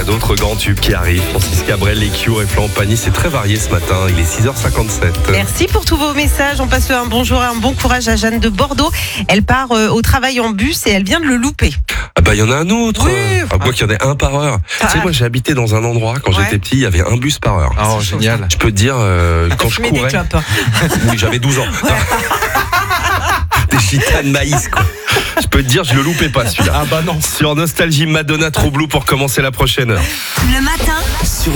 a d'autres grands tubes qui arrivent. Francis Cabrel, les Cure et Florent Pagny, c'est très varié ce matin. Il est 6h57. Merci pour tous vos messages. On passe un bonjour et un bon courage à Jeanne de Bordeaux. Elle part au travail en bus et elle vient de le louper. Ah bah il y en a un autre. Oui. Moi qu'il y en ait un par heure. Tu sais, moi j'ai habité dans un endroit quand j'étais petit, il y avait un bus par heure. Oh, génial. Je peux te dire, quand je Mets des courais. clopes. Oui, j'avais 12 ans. Des gitanes maïs, quoi. Je peux te dire, je le loupais pas celui-là. Ah bah non. Sur Nostalgie, Madonna True Blue pour commencer la prochaine heure. Le matin,